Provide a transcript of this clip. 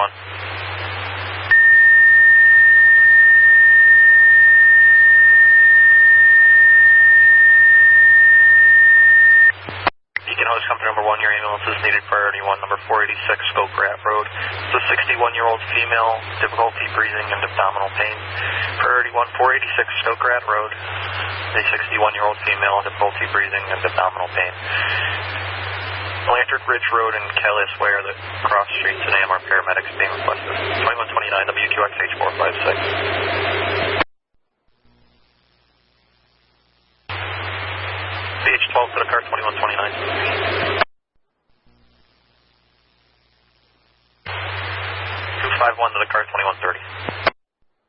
21. Beacon Host Company number 1, your ambulance is needed priority 1, number 486 Skokrat Road. It's a 61-year-old female, difficulty breathing and abdominal pain. Priority 1, 486 Skokrat Road. A 61-year-old female, difficulty breathing and abdominal pain. Lantern Ridge Road and Calais Way are the cross streets and AMR paramedics being requested. 2129 WQXH456. CH12 to the car, 2129. 251 to the car,